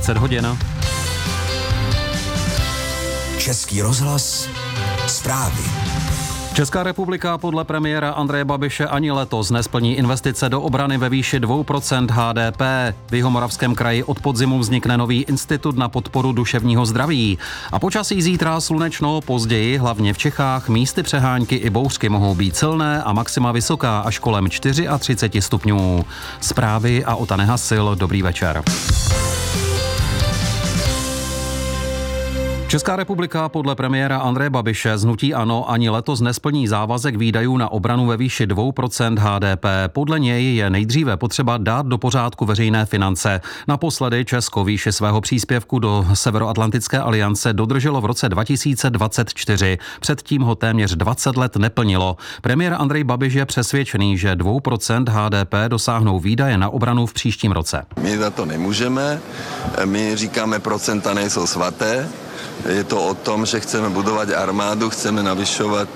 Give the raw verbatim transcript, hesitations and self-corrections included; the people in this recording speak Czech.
dvacet hodin. Český rozhlas, zprávy. Česká republika podle premiéra Andreje Babiše ani letos nesplní investice do obrany ve výši dvě procenta H D P. V Jihomoravském kraji od podzimu vznikne nový institut na podporu duševního zdraví. A počasí zítra slunečno, později, hlavně v Čechách, místy přehánky i bouřky mohou být silné a maxima vysoká až kolem třicet čtyři stupňů. Zprávy a Ota Nehasil, dobrý večer. Česká republika podle premiéra Andreje Babiše z hnutí ANO ani letos nesplní závazek výdajů na obranu ve výši dvě procenta H D P. Podle něj je nejdříve potřeba dát do pořádku veřejné finance. Naposledy Česko výši svého příspěvku do Severoatlantické aliance dodrželo v roce dva tisíce dvacet čtyři. Předtím ho téměř dvacet let neplnilo. Premiér Andrej Babiš je přesvědčený, že dvě procenta H D P dosáhnou výdaje na obranu v příštím roce. My za to nemůžeme, my říkáme, procenta nejsou svaté. Je to o tom, že chceme budovat armádu, chceme navyšovat